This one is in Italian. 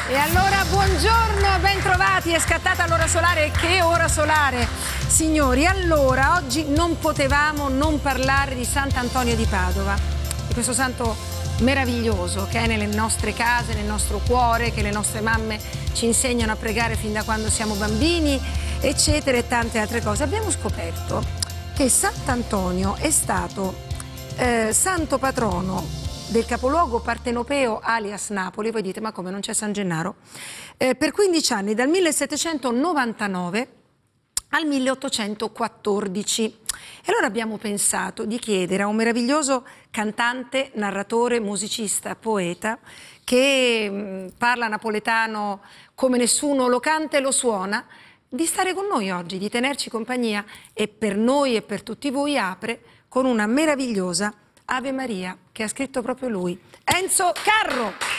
E allora buongiorno, ben trovati, è scattata l'ora solare, che ora solare, signori. Allora, oggi non potevamo non parlare di Sant'Antonio di Padova, di questo santo meraviglioso che è nelle nostre case, nel nostro cuore, che le nostre mamme ci insegnano a pregare fin da quando siamo bambini, eccetera, e tante altre cose. Abbiamo scoperto che Sant'Antonio è stato santo patrono del capoluogo partenopeo alias Napoli. Voi dite, ma come, non c'è San Gennaro? Per 15 anni, dal 1799 al 1814. E allora abbiamo pensato di chiedere a un meraviglioso cantante, narratore, musicista, poeta, che parla napoletano come nessuno lo canta e lo suona, di stare con noi oggi, di tenerci compagnia, e per noi e per tutti voi apre con una meravigliosa Ave Maria, che ha scritto proprio lui, Enzo Carro.